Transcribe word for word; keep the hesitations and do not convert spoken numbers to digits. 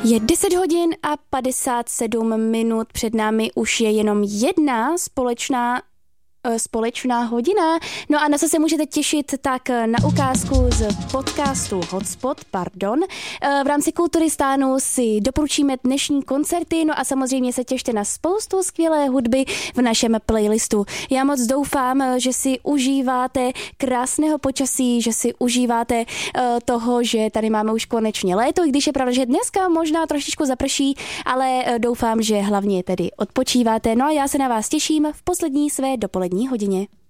Je deset hodin a padesát sedm minut, před námi už je jenom jedna společná společná hodina. No a na co se můžete těšit, tak na ukázku z podcastu Hotspot, pardon. V rámci Kulturistánu si doporučíme dnešní koncerty, no a samozřejmě se těšte na spoustu skvělé hudby v našem playlistu. Já moc doufám, že si užíváte krásného počasí, že si užíváte toho, že tady máme už konečně léto, i když je pravda, že dneska možná trošičku zaprší, ale doufám, že hlavně tedy odpočíváte. No a já se na vás těším v poslední své dopolední hodině.